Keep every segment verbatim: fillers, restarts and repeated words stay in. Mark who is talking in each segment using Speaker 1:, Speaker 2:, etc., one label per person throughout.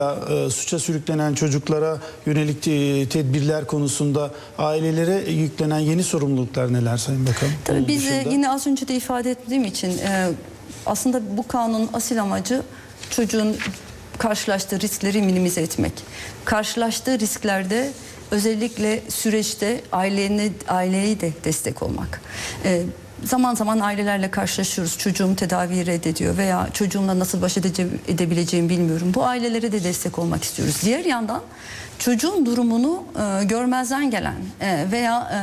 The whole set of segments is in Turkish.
Speaker 1: E, suça sürüklenen çocuklara yönelik e, tedbirler konusunda ailelere yüklenen yeni sorumluluklar neler Sayın Bakan?
Speaker 2: Tabii biz e, yine az önce de ifade ettiğim için e, aslında bu kanunun asil amacı çocuğun karşılaştığı riskleri minimize etmek. Karşılaştığı risklerde özellikle süreçte aileni, aileyi de destek olmak. E, Zaman zaman ailelerle karşılaşıyoruz. Çocuğum tedaviyi reddediyor veya çocuğumla nasıl baş edebileceğimi bilmiyorum. Bu ailelere de destek olmak istiyoruz. Diğer yandan çocuğun durumunu e, görmezden gelen e, veya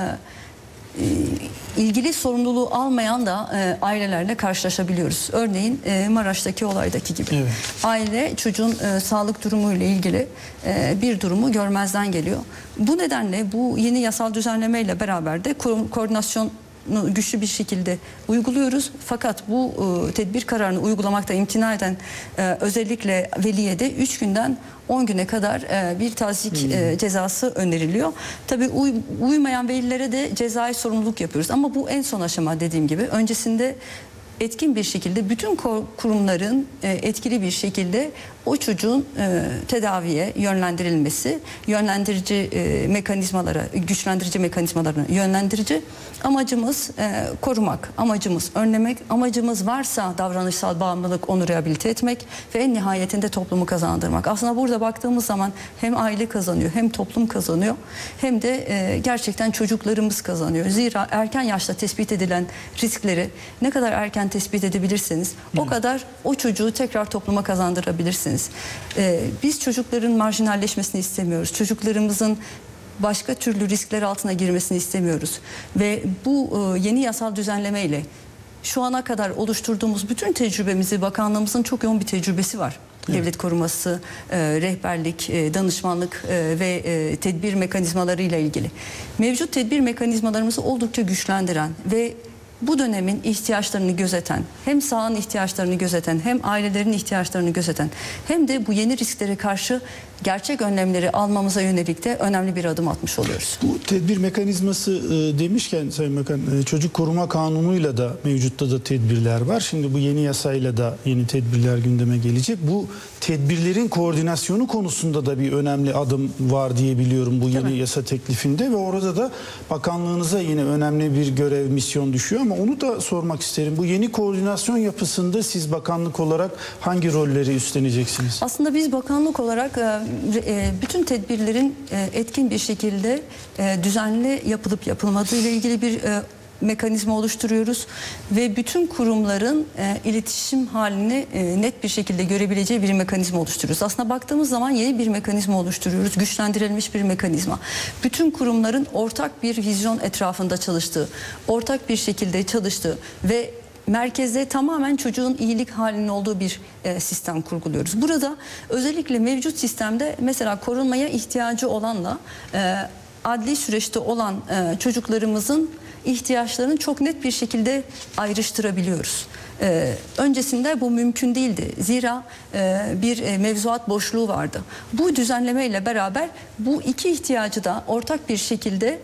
Speaker 2: e, e, ilgili sorumluluğu almayan da e, ailelerle karşılaşabiliyoruz. Örneğin e, Maraş'taki olaydaki gibi. Evet. Aile çocuğun e, sağlık durumuyla ilgili e, bir durumu görmezden geliyor. Bu nedenle bu yeni yasal düzenlemeyle beraber de ko koordinasyon güçlü bir şekilde uyguluyoruz. Fakat bu e, tedbir kararını uygulamakta imtina eden e, özellikle veliye de üç günden on güne kadar e, bir tazik hmm. e, cezası öneriliyor. Tabii uy uymayan velilere de cezai sorumluluk yapıyoruz. Ama bu en son aşama dediğim gibi. Öncesinde etkin bir şekilde bütün kurumların e, etkili bir şekilde o çocuğun e, tedaviye yönlendirilmesi, yönlendirici e, mekanizmalara, güçlendirici mekanizmalarına yönlendirici. Amacımız e, korumak, amacımız önlemek, amacımız varsa davranışsal bağımlılık onu rehabilite etmek ve en nihayetinde toplumu kazandırmak. Aslında burada baktığımız zaman hem aile kazanıyor, hem toplum kazanıyor, hem de e, gerçekten çocuklarımız kazanıyor. Zira erken yaşta tespit edilen riskleri ne kadar erken tespit edebilirseniz o kadar o çocuğu tekrar topluma kazandırabilirsiniz. Ee, biz çocukların marjinalleşmesini istemiyoruz. Çocuklarımızın başka türlü riskler altına girmesini istemiyoruz. Ve bu e, yeni yasal düzenlemeyle şu ana kadar oluşturduğumuz bütün tecrübemizi, bakanlığımızın çok yoğun bir tecrübesi var. Evet. Devlet koruması, e, rehberlik, e, danışmanlık e, ve e, tedbir mekanizmaları ile ilgili. Mevcut tedbir mekanizmalarımızı oldukça güçlendiren ve bu dönemin ihtiyaçlarını gözeten, hem sahanın ihtiyaçlarını gözeten, hem ailelerin ihtiyaçlarını gözeten, hem de bu yeni risklere karşı gerçek önlemleri almamıza yönelik de önemli bir adım atmış oluyoruz.
Speaker 1: Bu tedbir mekanizması e, demişken Sayın Bakan, e, çocuk koruma kanunuyla da mevcutta da tedbirler var. Şimdi bu yeni yasayla da yeni tedbirler gündeme gelecek. Bu tedbirlerin koordinasyonu konusunda da bir önemli adım var diye biliyorum bu yeni Tabii. yasa teklifinde ve orada da bakanlığınıza yine önemli bir görev, misyon düşüyor ama onu da sormak isterim. Bu yeni koordinasyon yapısında siz bakanlık olarak hangi rolleri üstleneceksiniz?
Speaker 2: Aslında biz bakanlık olarak bütün tedbirlerin etkin bir şekilde düzenli yapılıp yapılmadığı ile ilgili bir mekanizma oluşturuyoruz ve bütün kurumların e, iletişim halini e, net bir şekilde görebileceği bir mekanizma oluşturuyoruz. Aslında baktığımız zaman yeni bir mekanizma oluşturuyoruz. Güçlendirilmiş bir mekanizma. Bütün kurumların ortak bir vizyon etrafında çalıştığı, ortak bir şekilde çalıştığı ve merkezde tamamen çocuğun iyilik halinin olduğu bir e, sistem kurguluyoruz. Burada özellikle mevcut sistemde mesela korunmaya ihtiyacı olanla e, adli süreçte olan e, çocuklarımızın ihtiyaçlarını çok net bir şekilde ayrıştırabiliyoruz. Ee, öncesinde bu mümkün değildi. Zira e, bir e, mevzuat boşluğu vardı. Bu düzenlemeyle beraber bu iki ihtiyacı da ortak bir şekilde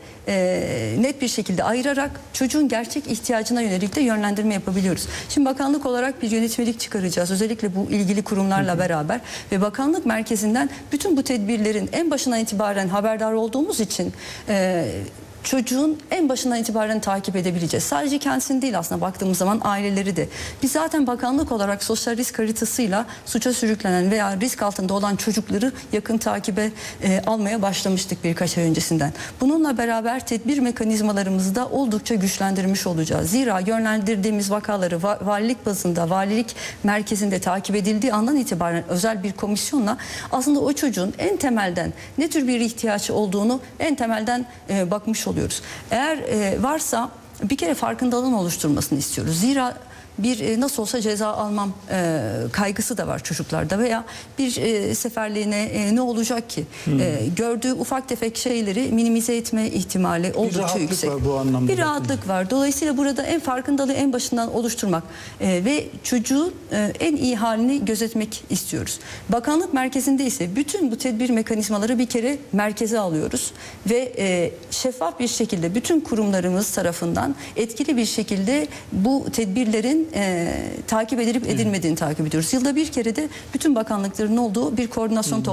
Speaker 2: e, net bir şekilde ayırarak çocuğun gerçek ihtiyacına yönelik de yönlendirme yapabiliyoruz. Şimdi bakanlık olarak bir yönetmelik çıkaracağız. Özellikle bu ilgili kurumlarla hı hı. beraber ve bakanlık merkezinden bütün bu tedbirlerin en başından itibaren haberdar olduğumuz için e, çocuğun en başından itibaren takip edebileceğiz. Sadece kendisini değil aslında baktığımız zaman aileleri de. Biz zaten bakanlık olarak sosyal risk haritasıyla suça sürüklenen veya risk altında olan çocukları yakın takibe e, almaya başlamıştık birkaç ay öncesinden. Bununla beraber tedbir mekanizmalarımızı da oldukça güçlendirmiş olacağız. Zira yönlendirdiğimiz vakaları va valilik bazında, valilik merkezinde takip edildiği andan itibaren özel bir komisyonla aslında o çocuğun en temelden ne tür bir ihtiyaç olduğunu en temelden e, bakmış oluyoruz. Oluyoruz. Eğer e, varsa bir kere farkındalığın oluşturmasını istiyoruz. Zira bir e, nasıl olsa ceza almam e, kaygısı da var çocuklarda veya bir e, seferliğine e, ne olacak ki? Hmm. E, gördüğü ufak tefek şeyleri minimize etme ihtimali oldukça yüksek.
Speaker 1: Var bu anlamda.
Speaker 2: Bir rahatlık var. Dolayısıyla burada en farkındalığı en başından oluşturmak e, ve çocuğun e, en iyi halini gözetmek istiyoruz. Bakanlık merkezinde ise bütün bu tedbir mekanizmaları bir kere merkeze alıyoruz ve e, şeffaf bir şekilde bütün kurumlarımız tarafından etkili bir şekilde bu tedbirlerin risklerin e, takip edilip edilmediğini takip ediyoruz. Yılda bir kere de bütün bakanlıkların olduğu bir koordinasyon